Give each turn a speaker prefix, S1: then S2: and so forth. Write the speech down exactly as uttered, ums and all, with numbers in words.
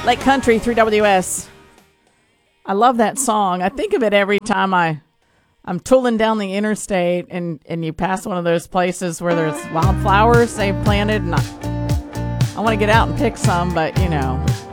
S1: Lake Country, three W S. I love that song. I think of it every time I, I'm tooling down the interstate and, and you pass one of those places where there's wildflowers they've planted. And I, I want to get out and pick some, but, you know,